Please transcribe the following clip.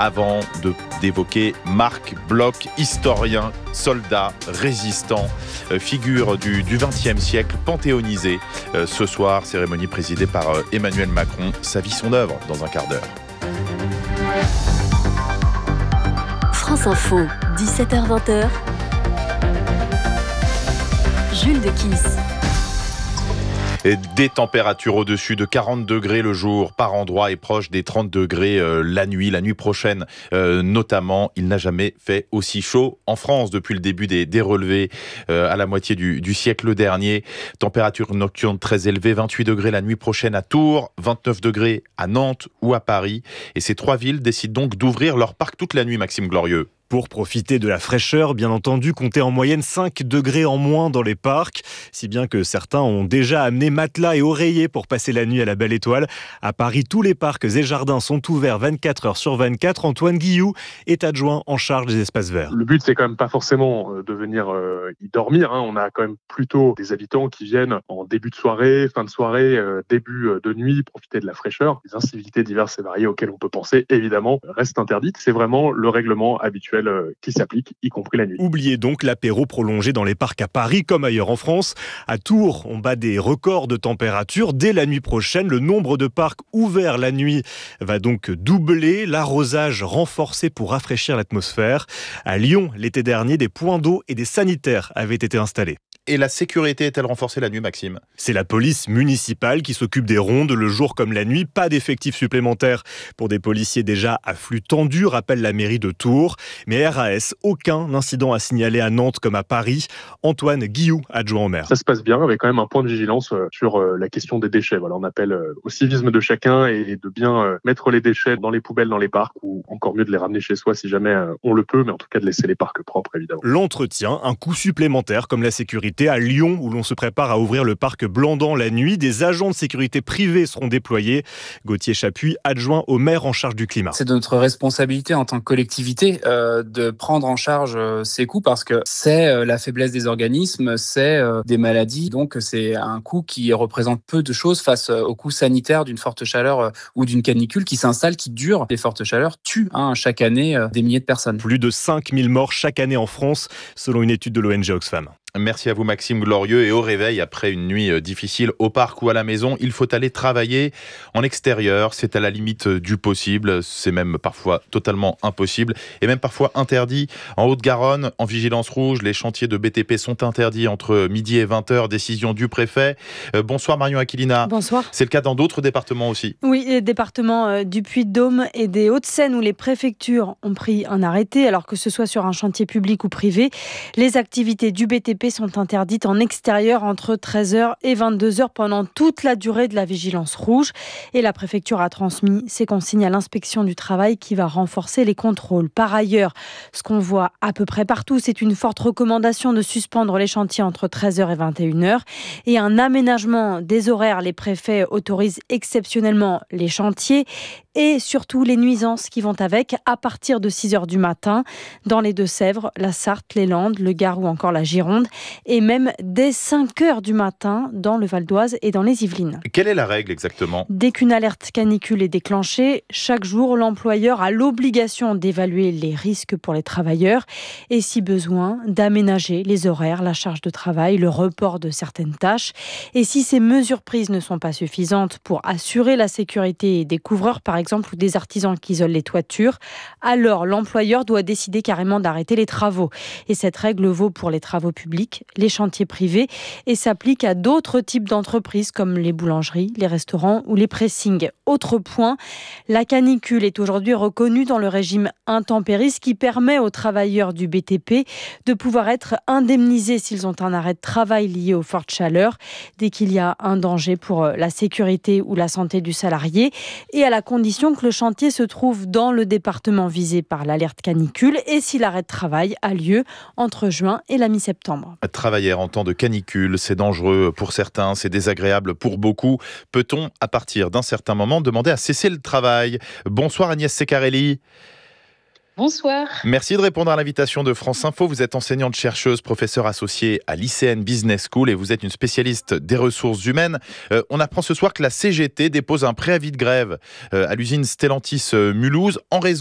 avant d'évoquer Marc Bloch, historien, soldat, résistant, figure du XXe siècle, panthéonisé. Ce soir, cérémonie présidée par Emmanuel Macron. Sa vie, son œuvre, dans un quart d'heure. France Info, 17h-20h. Jules Dequisse. Et des températures au-dessus de 40 degrés le jour par endroit et proche des 30 degrés la nuit prochaine notamment. Il n'a jamais fait aussi chaud en France depuis le début des relevés à la moitié du siècle dernier. Température nocturne très élevée, 28 degrés la nuit prochaine à Tours, 29 degrés à Nantes ou à Paris. Et ces trois villes décident donc d'ouvrir leur parc toute la nuit, Maxime Glorieux. Pour profiter de la fraîcheur, bien entendu, comptez en moyenne 5 degrés en moins dans les parcs, si bien que certains ont déjà amené matelas et oreillers pour passer la nuit à la Belle Étoile. À Paris, tous les parcs et jardins sont ouverts 24 heures sur 24. Antoine Guillou est adjoint en charge des espaces verts. Le but, c'est quand même pas forcément de venir y dormir. On a quand même plutôt des habitants qui viennent en début de soirée, fin de soirée, début de nuit, profiter de la fraîcheur. Les incivilités diverses et variées auxquelles on peut penser, évidemment, restent interdites. C'est vraiment le règlement habituel qui s'applique, y compris la nuit. Oubliez donc l'apéro prolongé dans les parcs à Paris comme ailleurs en France. À Tours, on bat des records de température. Dès la nuit prochaine, le nombre de parcs ouverts la nuit va donc doubler. L'arrosage renforcé pour rafraîchir l'atmosphère. À Lyon, l'été dernier, des points d'eau et des sanitaires avaient été installés. Et la sécurité est-elle renforcée la nuit, Maxime ? C'est la police municipale qui s'occupe des rondes le jour comme la nuit. Pas d'effectifs supplémentaires pour des policiers déjà à flux tendu, rappelle la mairie de Tours. Mais RAS, aucun incident à signaler à Nantes comme à Paris. Antoine Guillou, adjoint au maire. Ça se passe bien, avec quand même un point de vigilance sur la question des déchets. Voilà, on appelle au civisme de chacun et de bien mettre les déchets dans les poubelles, dans les parcs, ou encore mieux de les ramener chez soi si jamais on le peut, mais en tout cas de laisser les parcs propres, évidemment. L'entretien, un coût supplémentaire comme la sécurité. À Lyon, où l'on se prépare à ouvrir le parc Blandan la nuit, des agents de sécurité privés seront déployés. Gauthier Chapuis, adjoint au maire en charge du climat. C'est de notre responsabilité en tant que collectivité de prendre en charge ces coûts parce que c'est la faiblesse des organismes, c'est des maladies. Donc c'est un coût qui représente peu de choses face au coût sanitaire d'une forte chaleur ou d'une canicule qui s'installe, qui dure. Les fortes chaleurs tuent chaque année des milliers de personnes. Plus de 5000 morts chaque année en France, selon une étude de l'ONG Oxfam. Merci à vous Maxime Glorieux. Et au réveil, après une nuit difficile au parc ou à la maison, il faut aller travailler en extérieur. C'est à la limite du possible. C'est même parfois totalement impossible et même parfois interdit. En Haute-Garonne, en vigilance rouge, les chantiers de BTP sont interdits entre midi et 20h. Décision du préfet. Bonsoir Marion Aquilina. Bonsoir. C'est le cas dans d'autres départements aussi. Oui, les départements du Puy-de-Dôme et des Hauts-de-Seine où les préfectures ont pris un arrêté, alors que ce soit sur un chantier public ou privé. Les activités du BTP sont interdites en extérieur entre 13h et 22h pendant toute la durée de la vigilance rouge. Et la préfecture a transmis ces consignes à l'inspection du travail qui va renforcer les contrôles. Par ailleurs, ce qu'on voit à peu près partout, c'est une forte recommandation de suspendre les chantiers entre 13h et 21h et un aménagement des horaires. Les préfets autorisent exceptionnellement les chantiers et surtout les nuisances qui vont avec à partir de 6h du matin dans les Deux-Sèvres, la Sarthe, les Landes, le Gard ou encore la Gironde et même dès 5h du matin dans le Val d'Oise et dans les Yvelines. Quelle est la règle exactement ? Dès qu'une alerte canicule est déclenchée, chaque jour l'employeur a l'obligation d'évaluer les risques pour les travailleurs et si besoin d'aménager les horaires, la charge de travail, le report de certaines tâches. Et si ces mesures prises ne sont pas suffisantes pour assurer la sécurité des couvreurs par exemple ou des artisans qui isolent les toitures, alors l'employeur doit décider carrément d'arrêter les travaux. Et cette règle vaut pour les travaux publics, les chantiers privés et s'applique à d'autres types d'entreprises comme les boulangeries, les restaurants ou les pressings. Autre point, la canicule est aujourd'hui reconnue dans le régime intempéries qui permet aux travailleurs du BTP de pouvoir être indemnisés s'ils ont un arrêt de travail lié aux fortes chaleurs, dès qu'il y a un danger pour la sécurité ou la santé du salarié et à la condition que le chantier se trouve dans le département visé par l'alerte canicule et si l'arrêt de travail a lieu entre juin et la mi-septembre. Travailler en temps de canicule, c'est dangereux pour certains, c'est désagréable pour beaucoup. Peut-on, à partir d'un certain moment, demander à cesser le travail ? Bonsoir Agnès Secarelli. Bonsoir. Merci de répondre à l'invitation de France Info. Vous êtes enseignante-chercheuse, professeure associée à l'ICN Business School et vous êtes une spécialiste des ressources humaines. On apprend ce soir que la CGT dépose un préavis de grève à l'usine Stellantis Mulhouse en raison